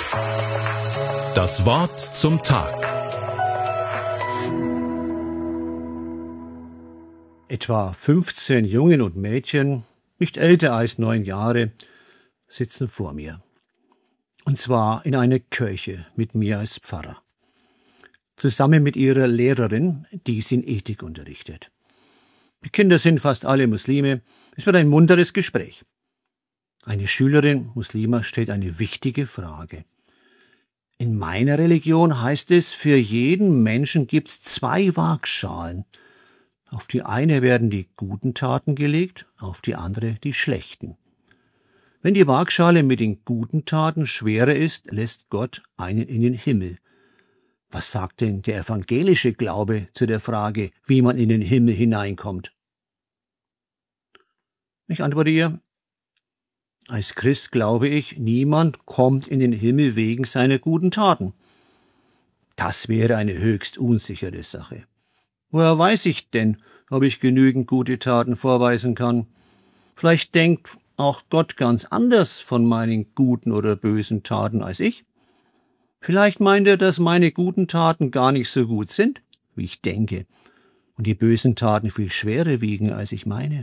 Das Wort zum Tag. Etwa 15 Jungen und Mädchen, nicht älter als 9 Jahre, sitzen vor mir. Und zwar in einer Kirche mit mir als Pfarrer. Zusammen mit ihrer Lehrerin, die sie in Ethik unterrichtet. Die Kinder sind fast alle Muslime. Es wird ein munteres Gespräch. Eine Schülerin, Muslima, stellt eine wichtige Frage. In meiner Religion heißt es, für jeden Menschen gibt's 2 Waagschalen. Auf die eine werden die guten Taten gelegt, auf die andere die schlechten. Wenn die Waagschale mit den guten Taten schwerer ist, lässt Gott einen in den Himmel. Was sagt denn der evangelische Glaube zu der Frage, wie man in den Himmel hineinkommt? Ich antworte ihr, als Christ glaube ich, niemand kommt in den Himmel wegen seiner guten Taten. Das wäre eine höchst unsichere Sache. Woher weiß ich denn, ob ich genügend gute Taten vorweisen kann? Vielleicht denkt auch Gott ganz anders von meinen guten oder bösen Taten als ich. Vielleicht meint er, dass meine guten Taten gar nicht so gut sind, wie ich denke, und die bösen Taten viel schwerer wiegen, als ich meine.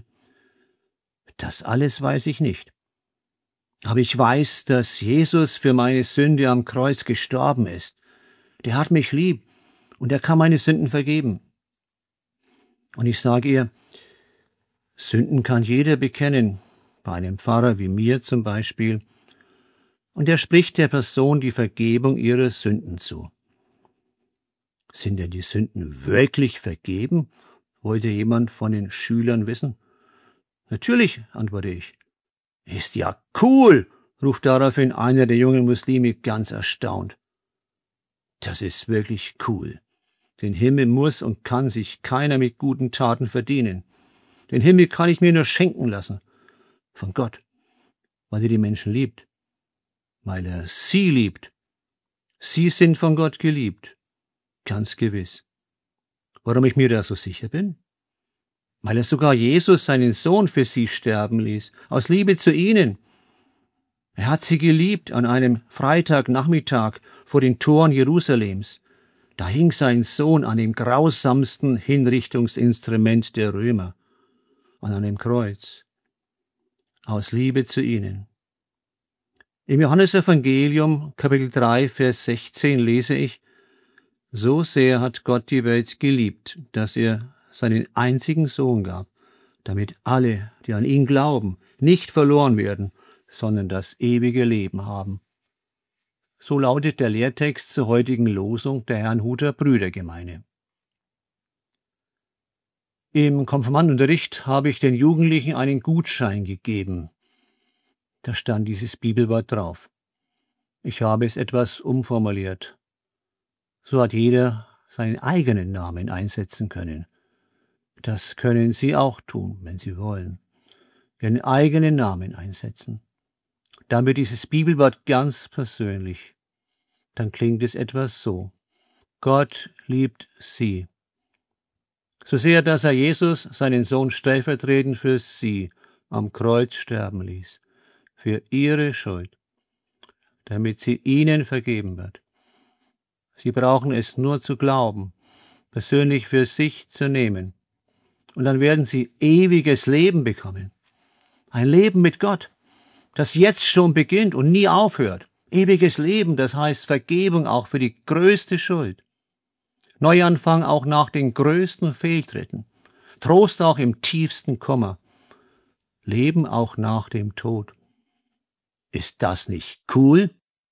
Das alles weiß ich nicht. Aber ich weiß, dass Jesus für meine Sünde am Kreuz gestorben ist. Der hat mich lieb und er kann meine Sünden vergeben. Und ich sage ihr, Sünden kann jeder bekennen, bei einem Pfarrer wie mir zum Beispiel, und er spricht der Person die Vergebung ihrer Sünden zu. Sind denn die Sünden wirklich vergeben? Wollte jemand von den Schülern wissen. Natürlich, antworte ich. Ist ja cool, ruft daraufhin einer der jungen Muslime ganz erstaunt. Das ist wirklich cool. Den Himmel muss und kann sich keiner mit guten Taten verdienen. Den Himmel kann ich mir nur schenken lassen. Von Gott. Weil er die Menschen liebt. Weil er sie liebt. Sie sind von Gott geliebt. Ganz gewiss. Warum ich mir da so sicher bin? Weil er sogar Jesus, seinen Sohn, für sie sterben ließ, aus Liebe zu ihnen. Er hat sie geliebt an einem Freitagnachmittag vor den Toren Jerusalems. Da hing sein Sohn an dem grausamsten Hinrichtungsinstrument der Römer, an einem Kreuz, aus Liebe zu ihnen. Im Johannesevangelium, Kapitel 3, Vers 16 lese ich, so sehr hat Gott die Welt geliebt, dass er seinen einzigen Sohn gab, damit alle, die an ihn glauben, nicht verloren werden, sondern das ewige Leben haben. So lautet der Lehrtext zur heutigen Losung der Herrnhuter Brüdergemeine. Im Konfirmandenunterricht habe ich den Jugendlichen einen Gutschein gegeben. Da stand dieses Bibelwort drauf. Ich habe es etwas umformuliert. So hat jeder seinen eigenen Namen einsetzen können. Das können Sie auch tun, wenn Sie wollen. Ihren eigenen Namen einsetzen. Dann wird dieses Bibelwort ganz persönlich. Dann klingt es etwas so. Gott liebt Sie. So sehr, dass er Jesus, seinen Sohn, stellvertretend für Sie am Kreuz sterben ließ. Für Ihre Schuld. Damit sie Ihnen vergeben wird. Sie brauchen es nur zu glauben, persönlich für sich zu nehmen. Und dann werden Sie ewiges Leben bekommen. Ein Leben mit Gott, das jetzt schon beginnt und nie aufhört. Ewiges Leben, das heißt Vergebung auch für die größte Schuld. Neuanfang auch nach den größten Fehltritten. Trost auch im tiefsten Kummer. Leben auch nach dem Tod. Ist das nicht cool?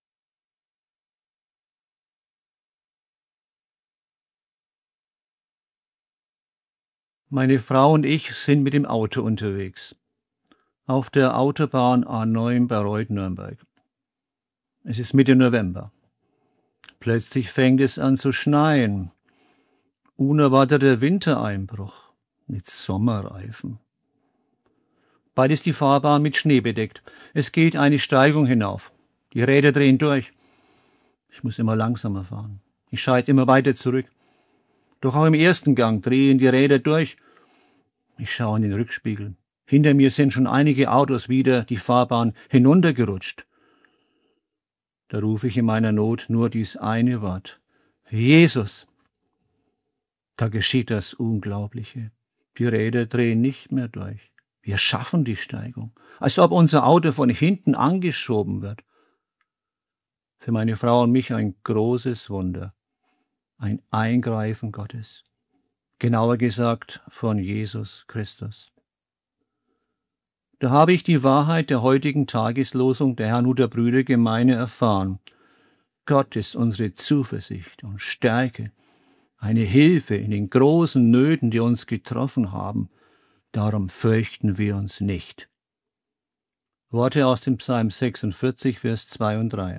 Meine Frau und ich sind mit dem Auto unterwegs. Auf der Autobahn A9 Bayreuth-Nürnberg. Es ist Mitte November. Plötzlich fängt es an zu schneien. Unerwarteter Wintereinbruch mit Sommerreifen. Bald ist die Fahrbahn mit Schnee bedeckt. Es geht eine Steigung hinauf. Die Räder drehen durch. Ich muss immer langsamer fahren. Ich schalte immer weiter zurück. Doch auch im ersten Gang drehen die Räder durch. Ich schaue in den Rückspiegel. Hinter mir sind schon einige Autos wieder die Fahrbahn hinuntergerutscht. Da rufe ich in meiner Not nur dies eine Wort: Jesus! Da geschieht das Unglaubliche. Die Räder drehen nicht mehr durch. Wir schaffen die Steigung, als ob unser Auto von hinten angeschoben wird. Für meine Frau und mich ein großes Wunder, ein Eingreifen Gottes. Genauer gesagt von Jesus Christus. Da habe ich die Wahrheit der heutigen Tageslosung der Herrnhuter Brüdergemeine erfahren. Gott ist unsere Zuversicht und Stärke, eine Hilfe in den großen Nöten, die uns getroffen haben. Darum fürchten wir uns nicht. Worte aus dem Psalm 46, Vers 2 und 3.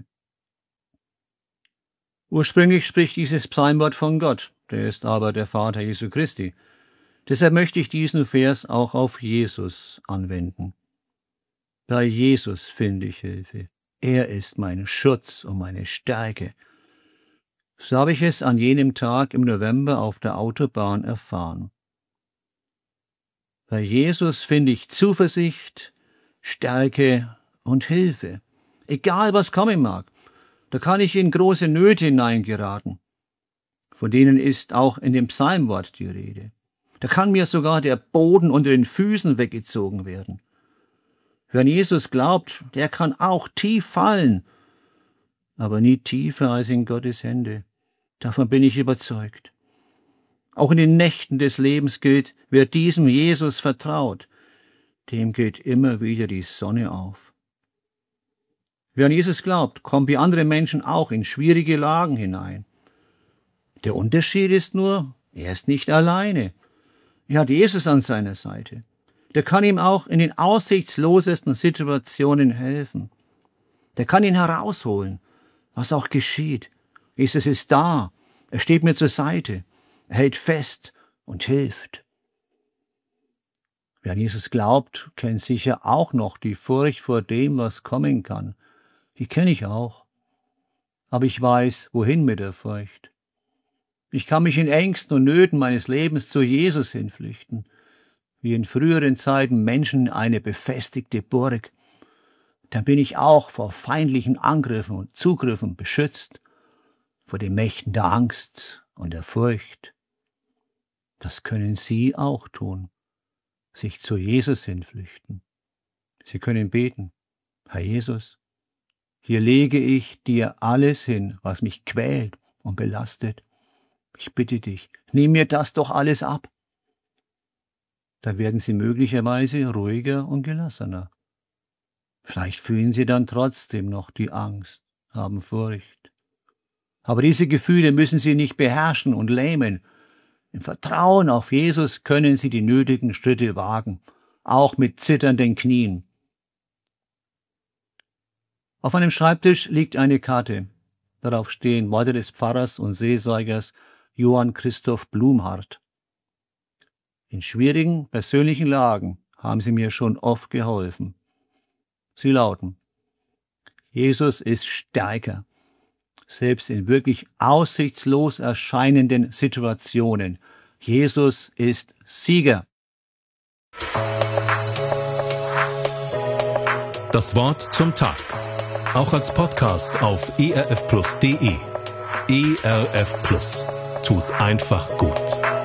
Ursprünglich spricht dieses Psalmwort von Gott, der ist aber der Vater Jesu Christi. Deshalb möchte ich diesen Vers auch auf Jesus anwenden. Bei Jesus finde ich Hilfe. Er ist mein Schutz und meine Stärke. So habe ich es an jenem Tag im November auf der Autobahn erfahren. Bei Jesus finde ich Zuversicht, Stärke und Hilfe. Egal was kommen mag, da kann ich in große Nöte hineingeraten. Von denen ist auch in dem Psalmwort die Rede. Da kann mir sogar der Boden unter den Füßen weggezogen werden. Wer an Jesus glaubt, der kann auch tief fallen, aber nie tiefer als in Gottes Hände. Davon bin ich überzeugt. Auch in den Nächten des Lebens gilt, wer diesem Jesus vertraut, dem geht immer wieder die Sonne auf. Wer an Jesus glaubt, kommt wie andere Menschen auch in schwierige Lagen hinein. Der Unterschied ist nur, er ist nicht alleine. Er hat Jesus an seiner Seite. Der kann ihm auch in den aussichtslosesten Situationen helfen. Der kann ihn herausholen, was auch geschieht. Jesus ist da, er steht mir zur Seite, er hält fest und hilft. Wer an Jesus glaubt, kennt sicher auch noch die Furcht vor dem, was kommen kann. Die kenne ich auch. Aber ich weiß, wohin mit der Furcht. Ich kann mich in Ängsten und Nöten meines Lebens zu Jesus hinflüchten, wie in früheren Zeiten Menschen eine befestigte Burg. Dann bin ich auch vor feindlichen Angriffen und Zugriffen beschützt, vor den Mächten der Angst und der Furcht. Das können Sie auch tun, sich zu Jesus hinflüchten. Sie können beten: Herr Jesus, hier lege ich dir alles hin, was mich quält und belastet. Ich bitte dich, nimm mir das doch alles ab. Da werden Sie möglicherweise ruhiger und gelassener. Vielleicht fühlen Sie dann trotzdem noch die Angst, haben Furcht. Aber diese Gefühle müssen Sie nicht beherrschen und lähmen. Im Vertrauen auf Jesus können Sie die nötigen Schritte wagen, auch mit zitternden Knien. Auf meinem Schreibtisch liegt eine Karte. Darauf stehen Worte des Pfarrers und Seelsorgers Johann Christoph Blumhardt. In schwierigen persönlichen Lagen haben sie mir schon oft geholfen. Sie lauten: Jesus ist stärker, selbst in wirklich aussichtslos erscheinenden Situationen. Jesus ist Sieger. Das Wort zum Tag. Auch als Podcast auf erfplus.de. ERF Plus. Tut einfach gut.